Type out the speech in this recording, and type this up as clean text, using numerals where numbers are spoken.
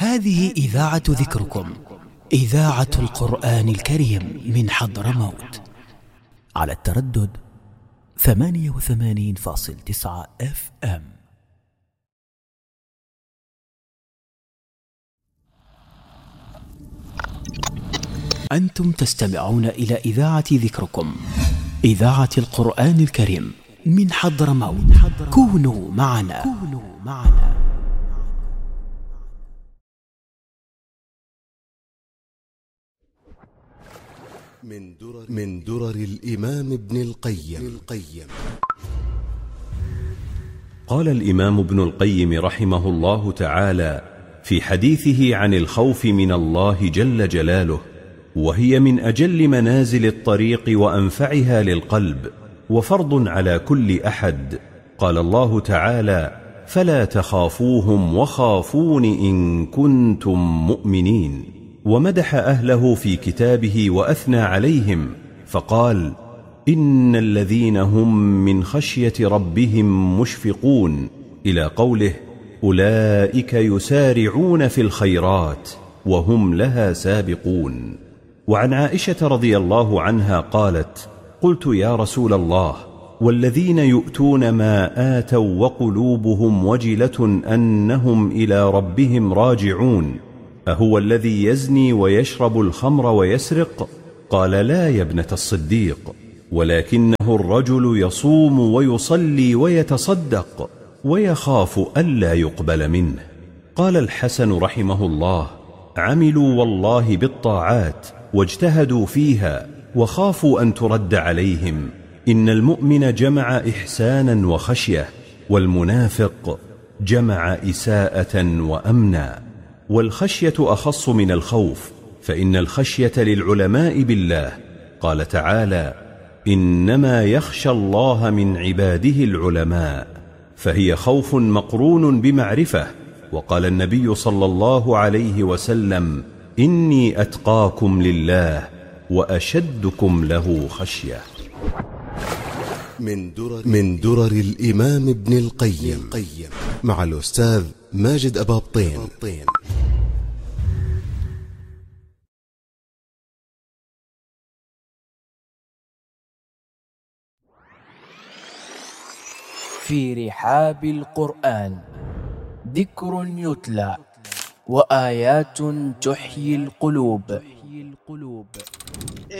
هذه إذاعة ذكركم، إذاعة القرآن الكريم من حضرموت، على التردد 88.9 FM. أنتم تستمعون إلى إذاعة ذكركم، إذاعة القرآن الكريم من حضرموت. كونوا معنا. من درر الإمام ابن القيم. قال الإمام ابن القيم رحمه الله تعالى في حديثه عن الخوف من الله جل جلاله: وهي من أجل منازل الطريق وأنفعها للقلب، وفرض على كل أحد. قال الله تعالى: فلا تخافوهم وخافون إن كنتم مؤمنين. ومدح أهله في كتابه وأثنى عليهم فقال: إن الذين هم من خشية ربهم مشفقون، إلى قوله: أولئك يسارعون في الخيرات وهم لها سابقون. وعن عائشة رضي الله عنها قالت: قلت يا رسول الله، والذين يؤتون ما آتوا وقلوبهم وجلة أنهم إلى ربهم راجعون، أهو الذي يزني ويشرب الخمر ويسرق؟ قال: لا يا ابنة الصديق، ولكنه الرجل يصوم ويصلي ويتصدق ويخاف ألا يقبل منه. قال الحسن رحمه الله: عملوا والله بالطاعات واجتهدوا فيها وخافوا أن ترد عليهم. إن المؤمن جمع إحسانا وخشية، والمنافق جمع إساءة وأمنا. والخشية أخص من الخوف، فإن الخشية للعلماء بالله. قال تعالى: إنما يخشى الله من عباده العلماء، فهي خوف مقرون بمعرفة. وقال النبي صلى الله عليه وسلم: إني أتقاكم لله وأشدكم له خشية. من درر الإمام ابن القيم مع الأستاذ ماجد أبابطين. في رحاب القرآن ذكر يتلى وآيات تحيي القلوب.